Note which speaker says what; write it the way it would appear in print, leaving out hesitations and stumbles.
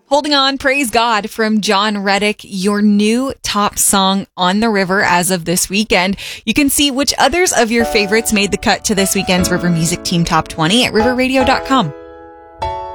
Speaker 1: Holding On, Praise God from John Reddick, your new top song on the river as of this weekend. You can see which others of your favorites made the cut to this weekend's River Music Team Top 20 at riverradio.com.